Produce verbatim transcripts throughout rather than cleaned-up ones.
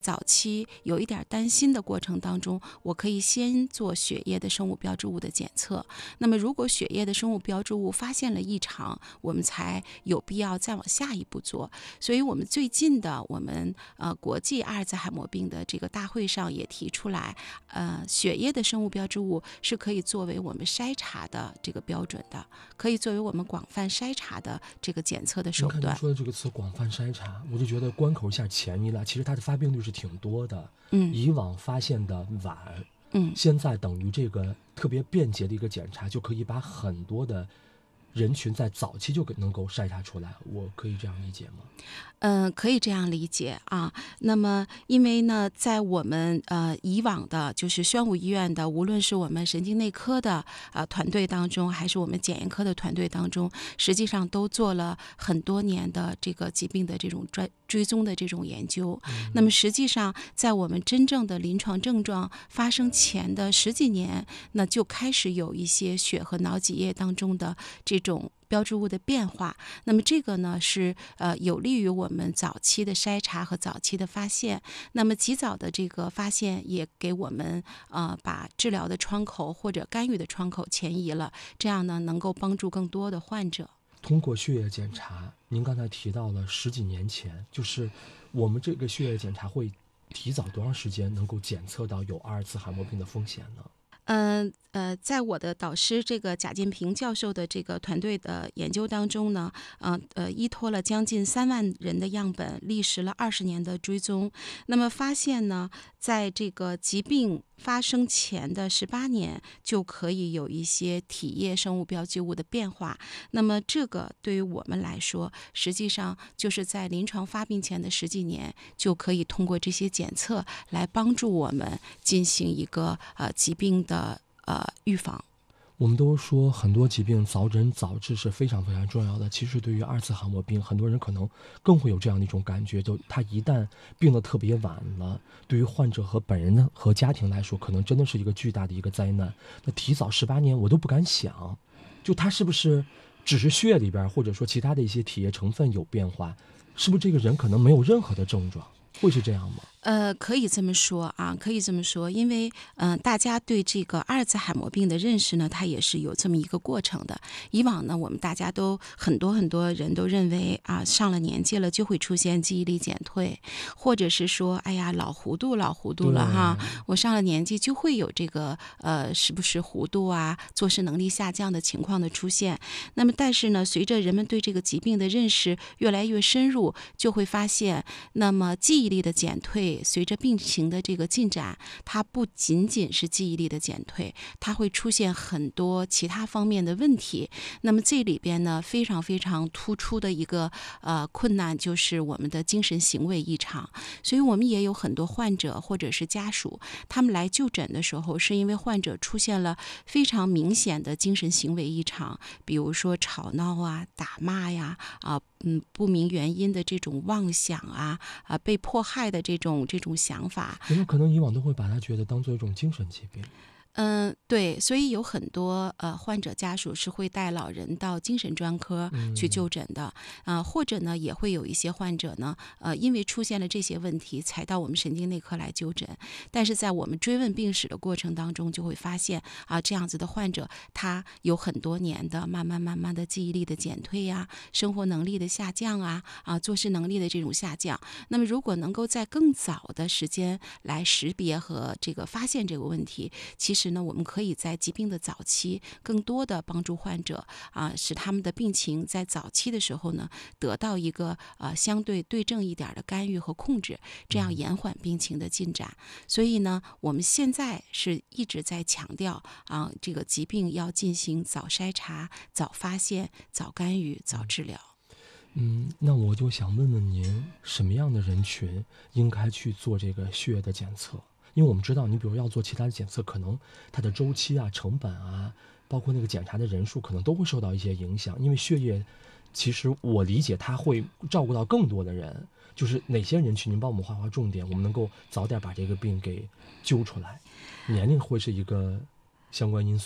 早期有一点担心的过程当中，我可以先做血液的生物标志物的检测。那么如果血液的生物标志物发现了异常，我们才有必要再往下一步做。所以我们最近的我们呃国际阿尔兹海默病的这个大会上也提出来，呃血液的生物标志物是可以作为我们筛查的这个标准的，可以作为我们广泛筛查的这个检测的手段。 您看您说的这个词广泛筛查，我就觉得关口一下前移了，其实它的发病率是挺多的。 嗯， 以往发现的晚， 嗯， 现在等于这个特别便捷的一个检查，就可以把很多的人群在早期就能够筛查出来，我可以这样理解吗？ 嗯、呃，可以这样理解啊。那么，因为呢，在我们呃以往的，就是宣武医院的，无论是我们神经内科的呃团队当中，还是我们检验科的团队当中，实际上都做了很多年的这个疾病的这种追追踪的这种研究。嗯、那么，实际上在我们真正的临床症状发生前的十几年，那就开始有一些血和脑脊液当中的这种标志物的变化。那么这个呢是呃有利于我们早期的筛查和早期的发现。那么及早的这个发现也给我们呃把治疗的窗口或者干预的窗口前移了，这样呢能够帮助更多的患者。 通过血液检查，您刚才提到了十几年前，就是我们这个血液检查会提早多长时间能够检测到有阿尔兹海默病的风险呢？ 嗯呃，在我的导师这个贾建平教授的这个团队的研究当中呢，呃呃，依托了将近三万人的样本，历时了二十年的追踪，那么发现呢，在这个疾病发生前的十八年就可以有一些体液生物标记物的变化。那么这个对于我们来说，实际上就是在临床发病前的十几年就可以通过这些检测来帮助我们进行一个呃疾病的呃预防。 我们都说很多疾病早诊早治是非常非常重要的，其实对于阿尔兹海默病，很多人可能更会有这样的一种感觉，就他一旦病得特别晚了，对于患者和本人和家庭来说，可能真的是一个巨大的一个灾难。那提早十八年我都不敢想，就他是不是只是血里边或者说其他的一些体液成分有变化，是不是这个人可能没有任何的症状，会是这样吗？ 呃，可以这么说啊，可以这么说，因为嗯、呃，大家对这个阿尔兹海默病的认识呢，它也是有这么一个过程的。以往呢，我们大家都很多很多人都认为啊，上了年纪了就会出现记忆力减退，或者是说，哎呀，老糊涂老糊涂了哈，我上了年纪就会有这个呃，时不时糊涂啊，做事能力下降的情况的出现。那么，但是呢，随着人们对这个疾病的认识越来越深入，就会发现，那么记忆力的减退。随着病情的这个进展，它不仅仅是记忆力的减退，它会出现很多其他方面的问题。那么这里边呢，非常非常突出的一个呃困难就是我们的精神行为异常。所以我们也有很多患者或者是家属，他们来就诊的时候，是因为患者出现了非常明显的精神行为异常，比如说吵闹啊、打骂呀、啊、呃、嗯不明原因的这种妄想啊、啊、呃、被迫害的这种。这种想法， 人们可能以往都会把它觉得当做一种精神疾病。 嗯，对，所以有很多呃患者家属是会带老人到精神专科去就诊的，啊、嗯呃，或者呢也会有一些患者呢，呃，因为出现了这些问题，才到我们神经内科来就诊。但是在我们追问病史的过程当中，就会发现啊，这样子的患者他有很多年的慢慢慢慢的记忆力的减退呀、啊，生活能力的下降啊，啊，做事能力的这种下降。那么如果能够在更早的时间来识别和这个发现这个问题，其实。其实呢，我们可以在疾病的早期更多的帮助患者啊，使他们的病情在早期的时候呢，得到一个呃相对对症一点的干预和控制，这样延缓病情的进展。所以呢，我们现在是一直在强调啊，这个疾病要进行早筛查、早发现、早干预、早治疗。 嗯，那我就想问问您，什么样的人群应该去做这个血液的检测？因为我们知道，你比如要做其他的检测，可能它的周期啊、成本啊，包括那个检查的人数，可能都会受到一些影响。因为血液，其实我理解它会照顾到更多的人，就是哪些人群，您帮我们划划重点，我们能够早点把这个病给揪出来。年龄会是一个相关因素。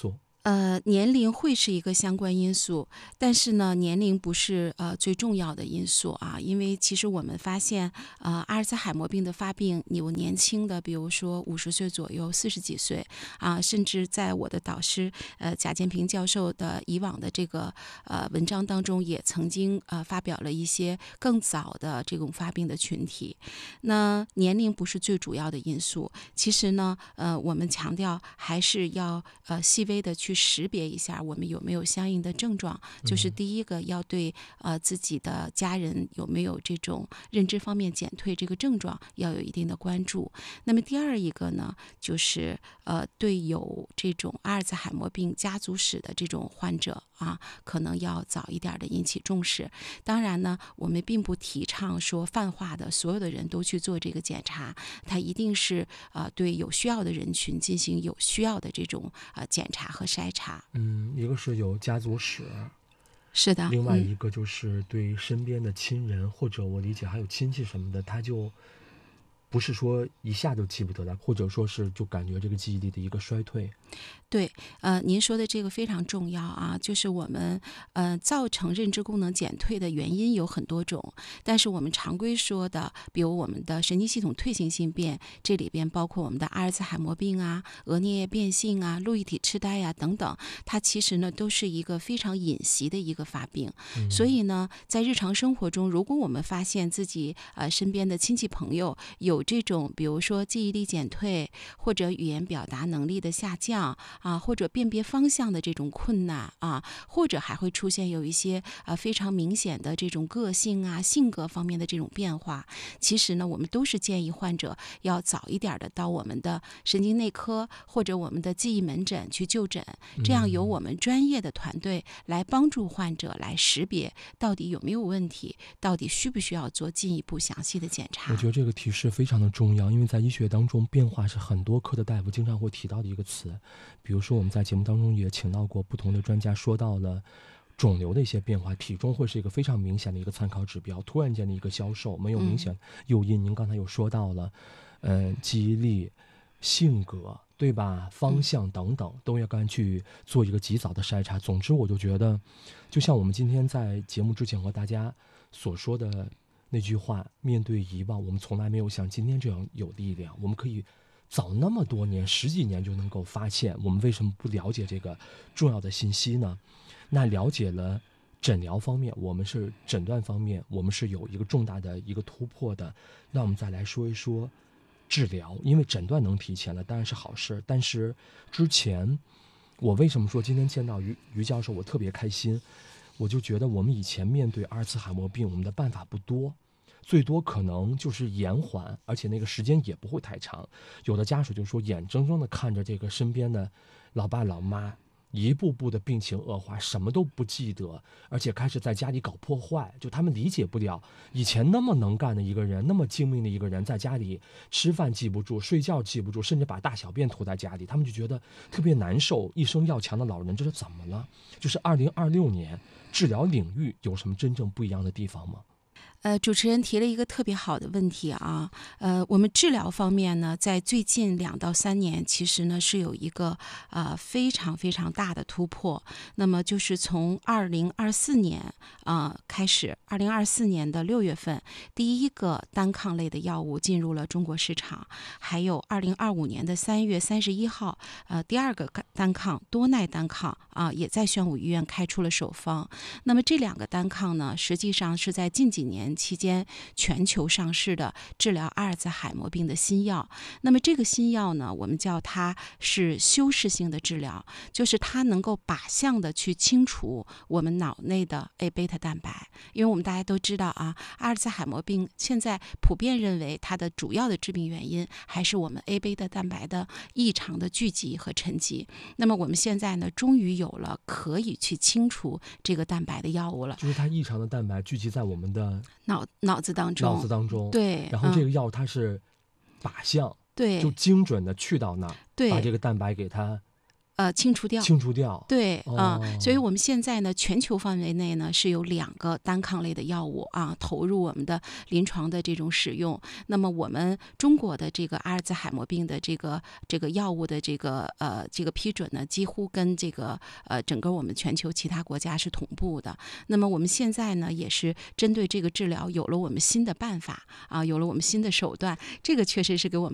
呃，年龄会是一个相关因素，但是呢，年龄不是呃最重要的因素啊，因为其实我们发现，呃，阿尔兹海默病的发病有年轻的，比如说五十岁左右、四十几岁啊，甚至在我的导师呃贾建平教授的以往的这个呃文章当中，也曾经呃发表了一些更早的这种发病的群体。那年龄不是最主要的因素，其实呢，呃，我们强调还是要呃细微的去识别一下我们有没有相应的症状，就是第一个要对呃自己的家人有没有这种认知方面减退这个症状要有一定的关注。那么第二一个呢，就是呃对有这种阿尔兹海默病家族史的这种患者啊，可能要早一点的引起重视。当然呢，我们并不提倡说泛化的所有的人都去做这个检查，它一定是呃对有需要的人群进行有需要的这种呃检查和筛查。 嗯，一个是有家族史， 是的， 另外嗯一个就是对身边的亲人、或者我理解还有亲戚什么的，他就不是说一下就记不得了，或者说是就感觉这个记忆力的一个衰退。 对，呃，您说的这个非常重要啊，就是我们呃造成认知功能减退的原因有很多种，但是我们常规说的，比如我们的神经系统退行性变，这里边包括我们的阿尔兹海默病啊、额颞叶变性啊、路易体痴呆呀、等等，它其实呢都是一个非常隐习的一个发病。 嗯、 所以呢，在日常生活中，如果我们发现自己呃身边的亲戚朋友有这种，比如说记忆力减退，或者语言表达能力的下降啊，或者辨别方向的这种困难啊，或者还会出现有一些呃非常明显的这种个性啊、性格方面的这种变化，其实呢，我们都是建议患者要早一点的到我们的神经内科或者我们的记忆门诊去就诊，这样由我们专业的团队来帮助患者来识别到底有没有问题，到底需不需要做进一步详细的检查。 我觉得这个提示非常的重要，因为在医学当中，变化是很多科的大夫经常会提到的一个词。比如说我们在节目当中也请到过不同的专家，说到了肿瘤的一些变化，体重会是一个非常明显的一个参考指标，突然间的一个消瘦没有明显诱因、嗯、您刚才有说到了嗯、呃，记忆力、性格对吧，方向等等都要该去做一个及早的筛查。总之我就觉得就像我们今天在节目之前和大家所说的那句话，面对遗忘我们从来没有像今天这样有力量，我们可以早那么多年十几年就能够发现，我们为什么不了解这个重要的信息呢？那了解了诊疗方面，我们是诊断方面我们是有一个重大的一个突破的，那我们再来说一说治疗。因为诊断能提前了当然是好事，但是之前我为什么说今天见到于于教授我特别开心，我就觉得我们以前面对阿尔茨海默病我们的办法不多，最多可能就是延缓，而且那个时间也不会太长。有的家属就说眼睁睁的看着这个身边的老爸老妈一步步的病情恶化，什么都不记得，而且开始在家里搞破坏，就他们理解不了以前那么能干的一个人，那么精明的一个人，在家里吃饭记不住，睡觉记不住，甚至把大小便吐在家里，他们就觉得特别难受。一生要强的老人，这是怎么了？就是二零二六年治疗领域有什么真正不一样的地方吗？ 呃，主持人提了一个特别好的问题啊，呃，我们治疗方面呢，在最近两到三年，其实呢是有一个呃非常非常大的突破。那么就是从二零二四年啊、呃、开始，二零二四年的六月份，第一个单抗类的药物进入了中国市场，还有二零二五年的三月三十一号，呃，第二个单抗多奈单抗啊、呃，也在宣武医院开出了首方。那么这两个单抗呢，实际上是在近几年期间全球上市的治疗阿尔兹海默病的新药。那么这个新药呢，我们叫它是修饰性的治疗，就是它能够靶向的去清除我们脑内的 A 贝塔蛋白。因为我们大家都知道啊，阿尔兹海默病现在普遍认为它的主要的致病原因还是我们 A 贝塔蛋白的异常的聚集和沉积。那么我们现在呢，终于有了可以去清除这个蛋白的药物了， 就是它异常的蛋白聚集在我们的脑脑子当中， 脑子当中， 对， 然后这个药它是靶向， 对， 就精准的去到那儿， 对， 把这个蛋白给它呃清除掉。 清除掉。 对啊、 哦呃，所以我们现在呢，全球范围内呢是有两个单抗类的药物啊投入我们的临床的这种使用。那么我们中国的这个阿尔兹海默病的这个这个药物的这个呃这个批准呢，几乎跟这个呃整个我们全球其他国家是同步的。那么我们现在呢，也是针对这个治疗有了我们新的办法啊，有了我们新的手段，这个确实是给我们